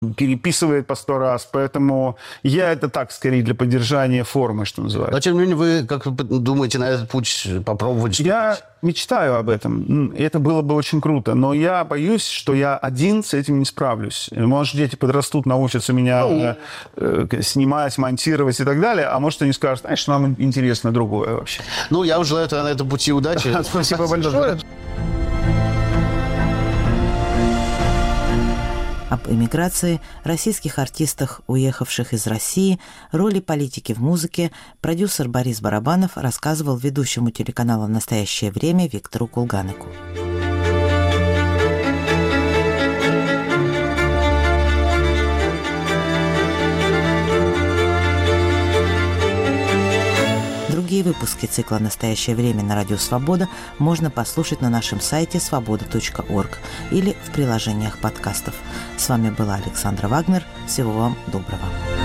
переписывает по 100 раз. Поэтому я это так, скорее, для поддержания формы, что называется. Но, тем не менее, вы, как вы думаете, на этот путь попробовать? Я мечтаю об этом. Это было бы очень круто. Но я боюсь, что я один с этим не справлюсь. Может, дети подрастут, научатся меня снимать, монтировать и так далее. А может, они скажут, знаешь, нам интересно другое вообще. Ну, я вам желаю на этом пути удачи. Спасибо большое. Об эмиграции, российских артистах, уехавших из России, роли политики в музыке продюсер Борис Барабанов рассказывал ведущему телеканала «Настоящее время» Виктору Кулганыку. Другие выпуски цикла «Настоящее время» на Радио Свобода можно послушать на нашем сайте svoboda.org или в приложениях подкастов. С вами была Александра Вагнер. Всего вам доброго.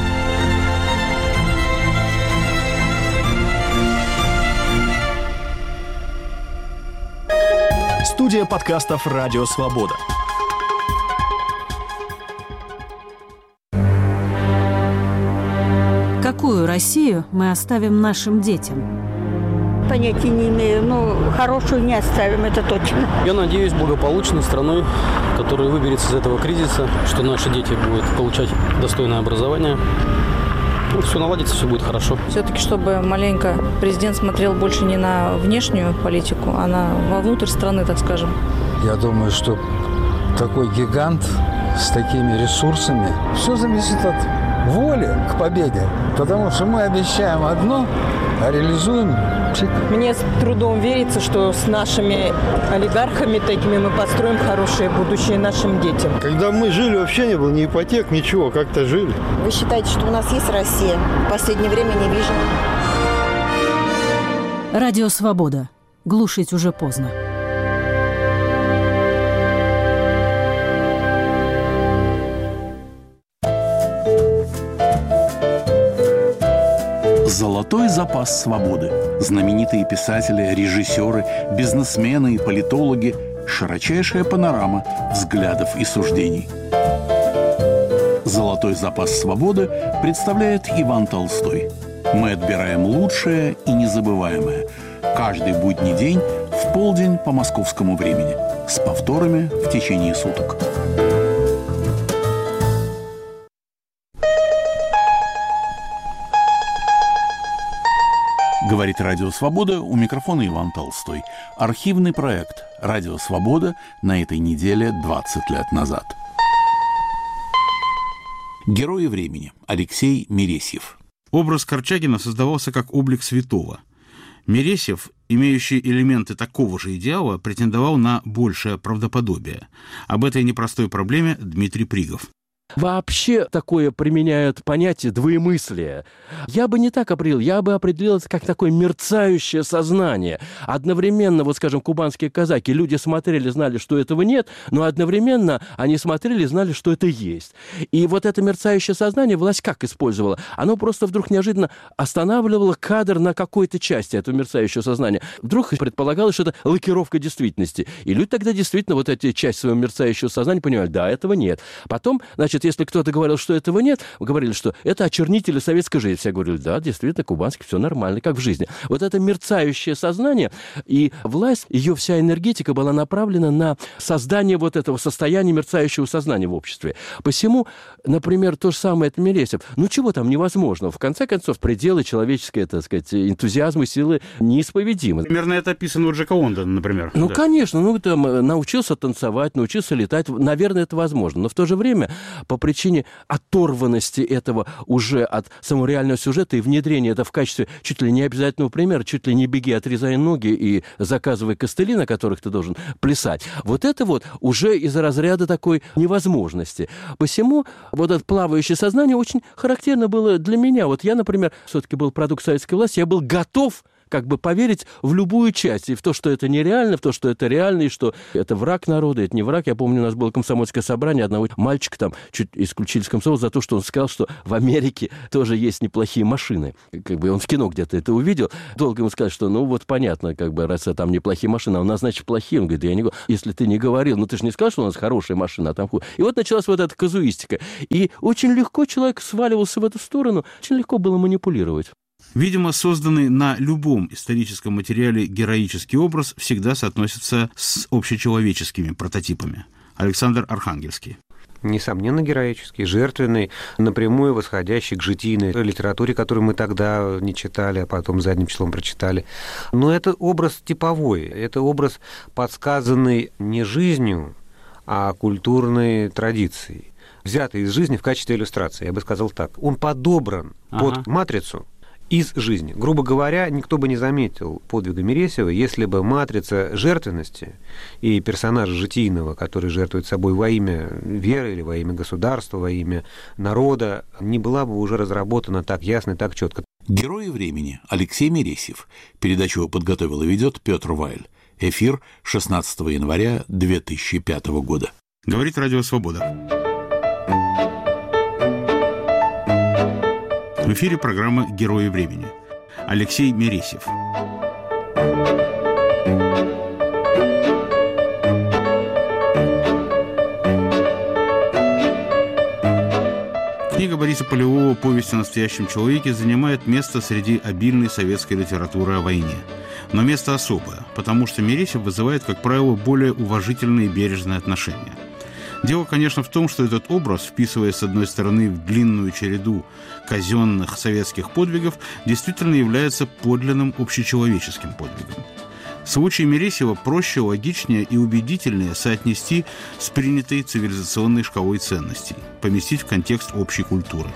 Студия подкастов «Радио Свобода». Какую Россию мы оставим нашим детям? Понятия не имею, но хорошую не оставим, это точно. Я надеюсь, благополучной страной, которая выберется из этого кризиса, что наши дети будут получать достойное образование. Ну, все наладится, все будет хорошо. Все-таки, чтобы маленько президент смотрел больше не на внешнюю политику, а вовнутрь страны, так скажем. Я думаю, что такой гигант с такими ресурсами, все зависит от воли к победе. Потому что мы обещаем одно, а реализуем. Мне с трудом верится, что с нашими олигархами такими мы построим хорошее будущее нашим детям. Когда мы жили, вообще не было ни ипотек, ничего, как-то жили. Вы считаете, что у нас есть Россия? В последнее время не вижу. Радио Свобода. Глушить уже поздно. Золотой запас свободы. Знаменитые писатели, режиссеры, бизнесмены и политологи. Широчайшая панорама взглядов и суждений. Золотой запас свободы представляет Иван Толстой. Мы отбираем лучшее и незабываемое. Каждый будний день в полдень по московскому времени. С повторами в течение суток. Говорит Радио Свобода, у микрофона Иван Толстой. Архивный проект Радио Свобода на этой неделе 20 лет назад. Герои времени. Алексей Мересьев. Образ Корчагина создавался как облик святого. Мересьев, имеющий элементы такого же идеала, претендовал на большее правдоподобие. Об этой непростой проблеме Дмитрий Пригов. Вообще такое применяют понятие двоемыслия. Я бы не так определил, я бы определил это как такое мерцающее сознание. Одновременно, вот скажем, кубанские казаки, люди смотрели, знали, что этого нет, но одновременно они смотрели, знали, что это есть. И вот это мерцающее сознание власть как использовала? Оно просто вдруг неожиданно останавливало кадр на какой-то части этого мерцающего сознания. Вдруг предполагалось, что это лакировка действительности. И люди тогда действительно вот эти часть своего мерцающего сознания понимали, да, этого нет. Потом, значит, если кто-то говорил, что этого нет, говорили, что это очернители советской жизни. Все говорили, да, действительно, кубанский, все нормально, как в жизни. Вот это мерцающее сознание, и власть, ее вся энергетика была направлена на создание вот этого состояния мерцающего сознания в обществе. Посему, например, то же самое это Мересьев. Ну, чего там невозможно? В конце концов, пределы человеческой, так сказать, энтузиазма и силы неисповедимы. Примерно это описано у Джека Лондона, например. Ну, да. Конечно, ну, там, научился танцевать, научился летать. Наверное, это возможно. Но в то же время по причине оторванности этого уже от самого реального сюжета и внедрения это в качестве чуть ли не обязательного примера, чуть ли не беги, отрезай ноги и заказывай костыли, на которых ты должен плясать. Вот это вот уже из разряда такой невозможности. Посему вот это плавающее сознание очень характерно было для меня. Вот я, например, все-таки был продукт советской власти, я был готов как бы поверить в любую часть, и в то, что это нереально, в то, что это реально, и что это враг народа, это не враг. Я помню, у нас было комсомольское собрание, одного мальчика там чуть исключили из комсомола за то, что он сказал, что в Америке тоже есть неплохие машины. Как бы он в кино где-то это увидел. Долго ему сказать, что, ну, вот понятно, как бы, раз там неплохие машины, а у нас, значит, плохие. Он говорит, я не говорю. Если ты не говорил, ну, ты же не сказал, что у нас хорошая машина, а там хуже. И вот началась вот эта казуистика. И очень легко человек сваливался в эту сторону, очень легко было манипулировать. Видимо, созданный на любом историческом материале героический образ всегда соотносится с общечеловеческими прототипами. Александр Архангельский. Несомненно, героический, жертвенный, напрямую восходящий к житийной литературе, которую мы тогда не читали, а потом задним числом прочитали. Но это образ типовой, это образ, подсказанный не жизнью, а культурной традицией, взятый из жизни в качестве иллюстрации, я бы сказал так. Он подобран под матрицу из жизни. Грубо говоря, никто бы не заметил подвига Мересьева, если бы матрица жертвенности и персонажа житийного, который жертвует собой во имя веры или во имя государства, во имя народа, не была бы уже разработана так ясно и так четко. «Герои времени» Алексей Мересьев. Передачу его подготовил и ведет Петр Вайль. Эфир 16 января 2005 года. Говорит Радио Свобода. В эфире программа «Герои времени». Алексей Мересьев. Книга Бориса Полевого «Повесть о настоящем человеке» занимает место среди обильной советской литературы о войне. Но место особое, потому что Мересьев вызывает, как правило, более уважительные и бережные отношения. Дело, конечно, в том, что этот образ, вписываясь, с одной стороны, в длинную череду казенных советских подвигов, действительно является подлинным общечеловеческим подвигом. Случай Мересьева проще, логичнее и убедительнее соотнести с принятой цивилизационной шкалой ценностей, поместить в контекст общей культуры.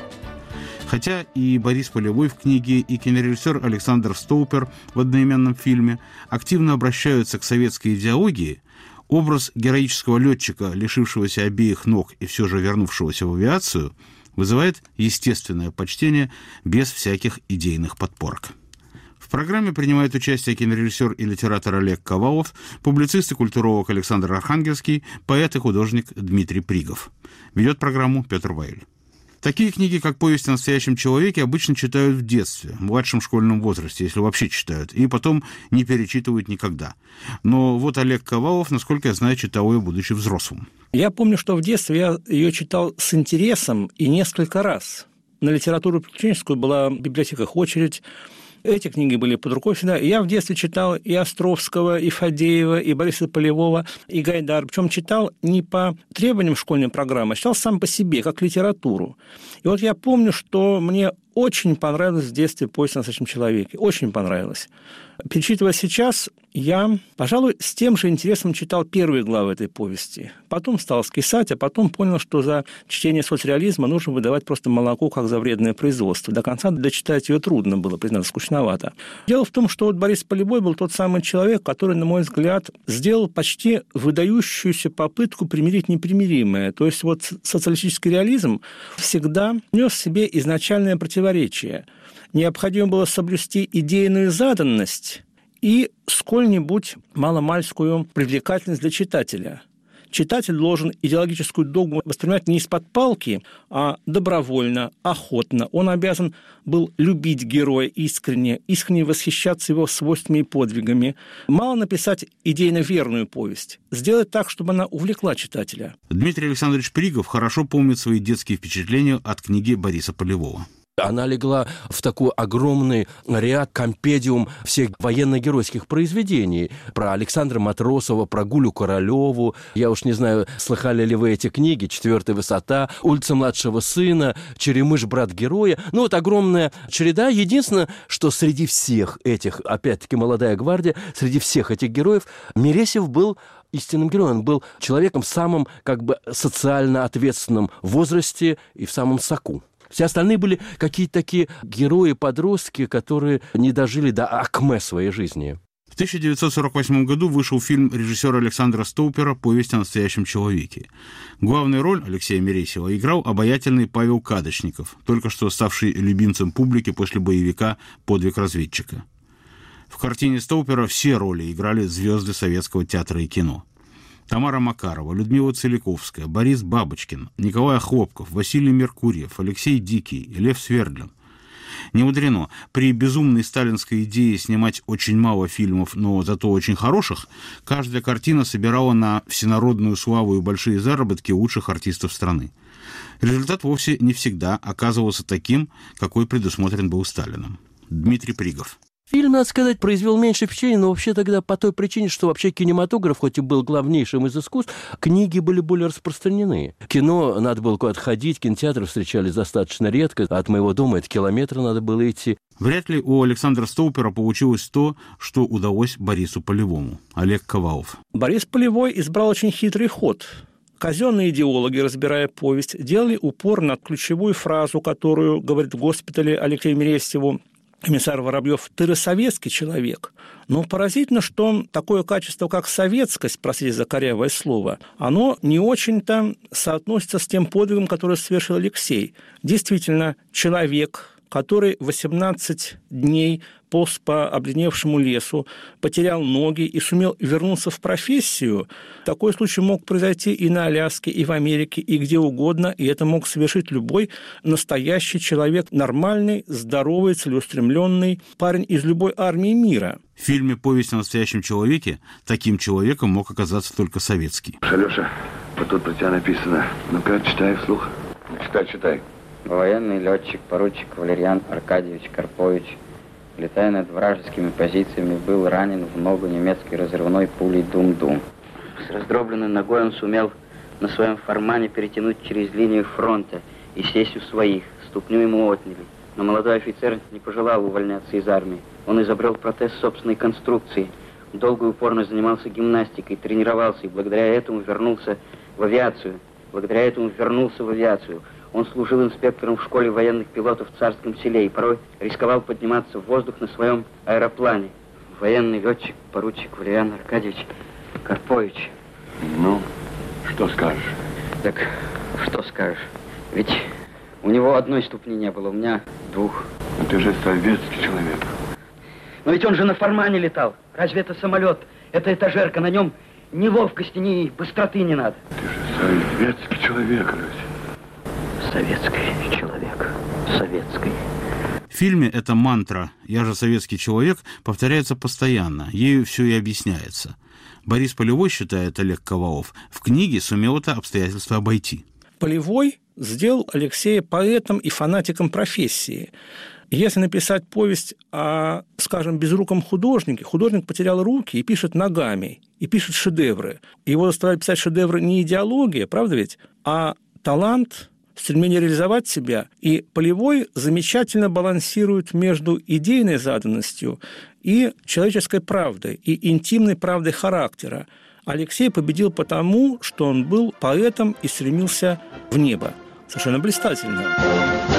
Хотя и Борис Полевой в книге, и кинорежиссер Александр Стоупер в одноименном фильме активно обращаются к советской идеологии, образ героического летчика, лишившегося обеих ног и все же вернувшегося в авиацию, вызывает естественное почтение без всяких идейных подпорок. В программе принимает участие кинорежиссер и литератор Олег Ковалов, публицист и культуролог Александр Архангельский, поэт и художник Дмитрий Пригов. Ведет программу Петр Вайль. Такие книги, как «Повесть о настоящем человеке», обычно читают в детстве, в младшем школьном возрасте, если вообще читают, и потом не перечитывают никогда. Но вот Олег Ковалов, насколько я знаю, читал ее, будучи взрослым. Я помню, что в детстве я ее читал с интересом и несколько раз. На литературу приключенческую была в библиотеках очередь. Эти книги были под рукой всегда. Я в детстве читал и Островского, и Фадеева, и Бориса Полевого, и Гайдара. Причем читал не по требованиям школьной программы, а читал сам по себе, как литературу. И вот я помню, что мне очень понравилось в детстве «Повесть о настоящем человеке». Очень понравилось. Перечитывая сейчас, я, пожалуй, с тем же интересом читал первые главы этой повести. Потом стал скисать, а потом понял, что за чтение соцреализма нужно выдавать просто молоко, как за вредное производство. До конца дочитать ее трудно было, признаться, скучновато. Дело в том, что вот Борис Полевой был тот самый человек, который, на мой взгляд, сделал почти выдающуюся попытку примирить непримиримое. То есть вот социалистический реализм всегда нес в себе изначальное противоречие. Необходимо было соблюсти идейную заданность и сколь-нибудь маломальскую привлекательность для читателя. Читатель должен идеологическую догму воспринимать не из-под палки, а добровольно, охотно. Он обязан был любить героя искренне восхищаться его свойствами и подвигами. Мало написать идейно верную повесть, сделать так, чтобы она увлекла читателя. Дмитрий Александрович Пригов хорошо помнит свои детские впечатления от книги Бориса Полевого. Она легла в такой огромный ряд, компедиум всех военно-геройских произведений. Про Александра Матросова, про Гулю Королеву. Я уж не знаю, слыхали ли вы эти книги. «Четвертая высота», «Улица младшего сына», «Черемыш, брат героя». Ну, вот огромная череда. Единственное, что среди всех этих, опять-таки, «Молодая гвардия», среди всех этих героев Мересьев был истинным героем. Он был человеком в самом, как бы, социально ответственном возрасте и в самом соку. Все остальные были какие-то такие герои-подростки, которые не дожили до акме своей жизни. В 1948 году вышел фильм режиссера Александра Стоупера «Повесть о настоящем человеке». Главную роль Алексея Мересьева играл обаятельный Павел Кадочников, только что ставший любимцем публики после боевика «Подвиг разведчика». В картине Стоупера все роли играли звезды советского театра и кино. Тамара Макарова, Людмила Целиковская, Борис Бабочкин, Николай Хлопков, Василий Меркурьев, Алексей Дикий, Лев Свердлин. Не мудрено. При безумной сталинской идее снимать очень мало фильмов, но зато очень хороших, каждая картина собирала на всенародную славу и большие заработки лучших артистов страны. Результат вовсе не всегда оказывался таким, какой предусмотрен был Сталином. Дмитрий Пригов. Фильм, надо сказать, произвел меньше впечатления, но вообще тогда по той причине, что вообще кинематограф, хоть и был главнейшим из искусств, книги были более распространены. Кино надо было куда-то ходить, кинотеатры встречались достаточно редко. От моего дома это километры надо было идти. Вряд ли у Александра Стоупера получилось то, что удалось Борису Полевому. Олег Ковалов. Борис Полевой избрал очень хитрый ход. Казенные идеологи, разбирая повесть, делали упор на ключевую фразу, которую говорит в госпитале Алексею Мерестьеву комиссар Воробьев: «Ты же советский человек». Но поразительно, что такое качество, как советскость, простите за корявое слово, оно не очень-то соотносится с тем подвигом, который совершил Алексей. Действительно, человек, который 18 дней полз по обледеневшему лесу, потерял ноги и сумел вернуться в профессию. Такой случай мог произойти и на Аляске, и в Америке, и где угодно, и это мог совершить любой настоящий человек, нормальный, здоровый, целеустремленный парень из любой армии мира. В фильме «Повесть о настоящем человеке» таким человеком мог оказаться только советский. Алеша, вот тут про тебя написано. Ну-ка, читай вслух. Читай. Военный летчик, поручик Валерьян Аркадьевич Карпович, летая над вражескими позициями, был ранен в ногу немецкой разрывной пулей «Дум-Дум». С раздробленной ногой он сумел на своем формане перетянуть через линию фронта и сесть у своих. Ступню ему отняли. Но молодой офицер не пожелал увольняться из армии. Он изобрел протез собственной конструкции. Долго и упорно занимался гимнастикой, тренировался и благодаря этому вернулся в авиацию. Он служил инспектором в школе военных пилотов в Царском Селе и порой рисковал подниматься в воздух на своем аэроплане. Военный летчик, поручик Валерьян Аркадьевич Карпович. Ну, что скажешь? Так, что скажешь? Ведь у него одной ступни не было, у меня двух. Но ты же советский человек. Но ведь он же на формане летал. Разве это самолет? Это этажерка, на нем ни ловкости, ни быстроты не надо. Ты же советский человек, Люся. Советский человек. Советский. В фильме эта мантра «Я же советский человек» повторяется постоянно, ею все и объясняется. Борис Полевой, считает Олег Ковалов, в книге сумел это обстоятельство обойти. Полевой сделал Алексея поэтом и фанатиком профессии. Если написать повесть о, скажем, безруком художнике, художник потерял руки и пишет ногами, и пишет шедевры. Его заставляет писать шедевры не идеология, правда ведь, а талант, стремление реализовать себя. И Полевой замечательно балансирует между идейной заданностью и человеческой правдой, и интимной правдой характера. Алексей победил потому, что он был поэтом и стремился в небо. Совершенно блистательно.